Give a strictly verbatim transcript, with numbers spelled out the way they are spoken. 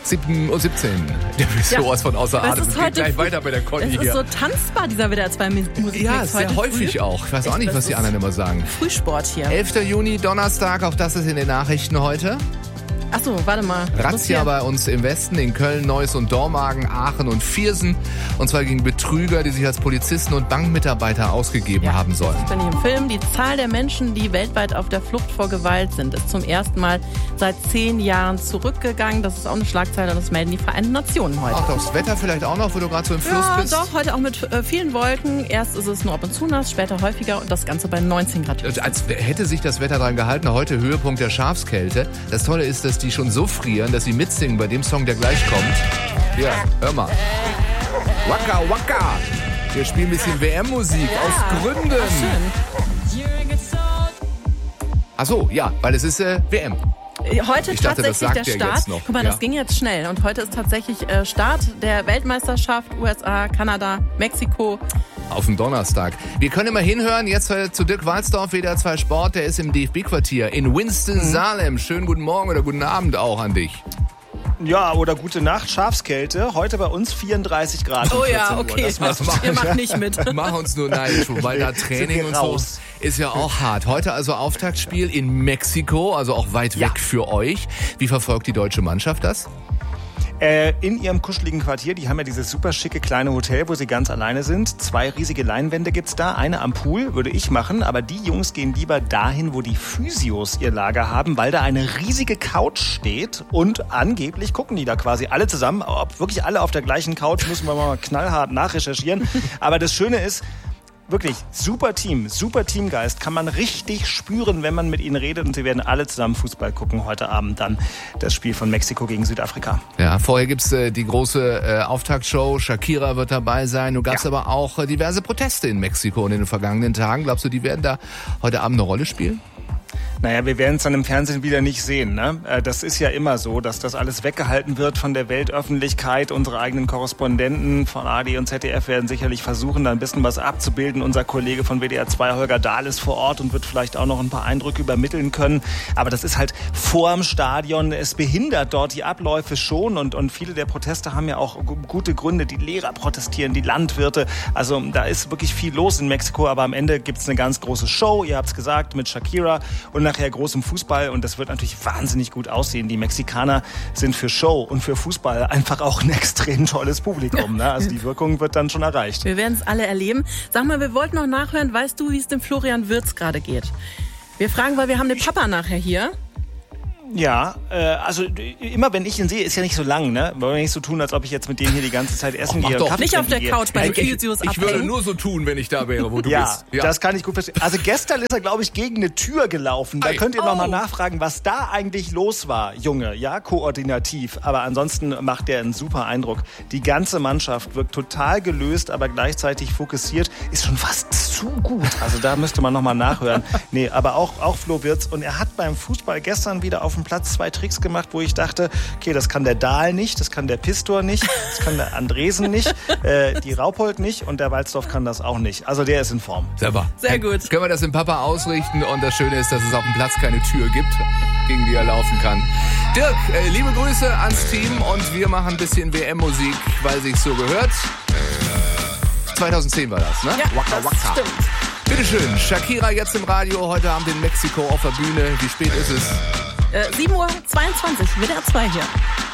sieben Uhr siebzehn. Der ist Ja. sowas von außer Das Atem. ist Es geht heute gleich früh- weiter bei der Conny Es ist hier. so tanzbar, dieser W D R zwei Musikmix. Ja, sehr heute häufig früh. auch. Ich weiß auch Echt, nicht, das was die ist anderen immer sagen. Frühsport hier. elfter Juni, Donnerstag, auch das ist in den Nachrichten heute. Achso, warte mal. Ich muss Razzia hier- bei uns im Westen, in Köln, Neuss und Dormagen, Aachen und Viersen. Und zwar gegen Betrüger, die sich als Polizisten und Bankmitarbeiter ausgegeben Ja. haben sollen. Ich bin hier im Film. Die Zahl der Menschen, die weltweit auf der Flucht vor Gewalt sind, ist zum ersten Mal seit zehn Jahren zurückgegangen. Das ist auch eine Schlagzeile, das melden die Vereinten Nationen heute. Auch das Wetter vielleicht auch noch, wo du gerade so im Fluss Ja, bist. doch, heute auch mit äh, vielen Wolken. Erst ist es nur ab und zu nass, später häufiger und das Ganze bei neunzehn Grad. Also als hätte sich das Wetter dran gehalten. Heute Höhepunkt der Schafskälte. Das Tolle ist, dass die schon so frieren, dass sie mitsingen bei dem Song, der gleich kommt. Ja, hör mal. Waka Waka. Wir spielen ein bisschen W M-Musik aus Gründen. Ach, schön. Ach so, ja, weil es ist äh, W M. Heute Ich dachte, das tatsächlich sagt der ihr Start. jetzt noch. Guck mal, Ja. das ging jetzt schnell. Und heute ist tatsächlich äh, Start der Weltmeisterschaft U S A, Kanada, Mexiko. Auf den Donnerstag. Wir können immer hinhören, jetzt äh, zu Dirk Walzdorf, W D R zwei Sport, der ist im D F B-Quartier in Winston-Salem. Schönen guten Morgen oder guten Abend auch an dich. Ja, oder gute Nacht, Schafskälte. Heute bei uns vierunddreißig Grad. um Oh ja, vierzehn Uhr. okay. Das macht macht- Ihr macht nicht mit. Mach uns nur neidisch, wobei da Training wir und raus. so ist ja auch hart. Heute also Auftaktspiel in Mexiko, also auch weit Ja. weg für euch. Wie verfolgt die deutsche Mannschaft das? Äh, in ihrem kuscheligen Quartier, die haben ja dieses super schicke kleine Hotel, wo sie ganz alleine sind. Zwei riesige Leinwände gibt's da, eine am Pool, würde ich machen. Aber die Jungs gehen lieber dahin, wo die Physios ihr Lager haben, weil da eine riesige Couch steht. Und angeblich gucken die da quasi alle zusammen. Ob wirklich alle auf der gleichen Couch, müssen wir mal knallhart nachrecherchieren. Aber das Schöne ist, wirklich, super Team, super Teamgeist, kann man richtig spüren, wenn man mit ihnen redet. Und sie werden alle zusammen Fußball gucken. Heute Abend dann das Spiel von Mexiko gegen Südafrika. Ja, vorher gibt's äh, die große äh, Auftaktshow. Shakira wird dabei sein. Nun gab's Ja. aber auch äh, diverse Proteste in Mexiko in den vergangenen Tagen. Glaubst du, die werden da heute Abend eine Rolle spielen? Naja, wir werden es dann im Fernsehen wieder nicht sehen. Ne? Äh, Das ist ja immer so, dass das alles weggehalten wird von der Weltöffentlichkeit. Unsere eigenen Korrespondenten von A R D und Z D F werden sicherlich versuchen, da ein bisschen was abzubilden. Unser Kollege von W D R zwei, Holger Dahl, ist vor Ort und wird vielleicht auch noch ein paar Eindrücke übermitteln können. Aber das ist halt vorm Stadion. Es behindert dort die Abläufe schon. Und, und viele der Proteste haben ja auch gu- gute Gründe. Die Lehrer protestieren, die Landwirte. Also da ist wirklich viel los in Mexiko. Aber am Ende gibt's eine ganz große Show. Ihr habt's gesagt, mit Shakira. Und nachher großem Fußball und das wird natürlich wahnsinnig gut aussehen. Die Mexikaner sind für Show und für Fußball einfach auch ein extrem tolles Publikum. Ne? Also die Wirkung wird dann schon erreicht. Wir werden es alle erleben. Sag mal, wir wollten noch nachhören, weißt du, wie es dem Florian Wirtz gerade geht? Wir fragen, weil wir haben den Papa nachher hier. Ja, äh, also immer wenn ich ihn sehe, ist ja nicht so lang, ne? Wollen wir nicht so tun, als ob ich jetzt mit dem hier die ganze Zeit essen mach gehe. doch. Kaffee Nicht auf der trinken Couch bei gehe. den Ich, Physios ich würde abhängen. nur so tun, wenn ich da wäre, wo du Ja, bist. das kann ich gut verstehen. Also gestern ist er, glaube ich, gegen eine Tür gelaufen. Da Ei. könnt ihr noch mal Oh. nachfragen, was da eigentlich los war, Junge. Ja, koordinativ. Aber ansonsten macht er einen super Eindruck. Die ganze Mannschaft wirkt total gelöst, aber gleichzeitig fokussiert. Ist schon fast zu gut. Also da müsste man noch mal nachhören. Nee, aber auch, auch Flo Wirtz. Und er hat beim Fußball gestern wieder auf dem Platz zwei Tricks gemacht, wo ich dachte, okay, das kann der Dahl nicht, das kann der Pistor nicht, das kann der Andresen nicht, äh, die Raupold nicht und der Walzdorf kann das auch nicht. Also der ist in Form. Selber. Sehr gut. Können wir das dem Papa ausrichten und das Schöne ist, dass es auf dem Platz keine Tür gibt, gegen die er laufen kann. Dirk, äh, liebe Grüße ans Team und wir machen ein bisschen W M-Musik, weil sich's so gehört. zweitausendzehn war das, ne? Ja, Waka das Waka. stimmt. Bitteschön, Shakira jetzt im Radio, heute Abend in Mexiko auf der Bühne. Wie spät ist es? Äh, sieben Uhr zweiundzwanzig, W D R zwei hier.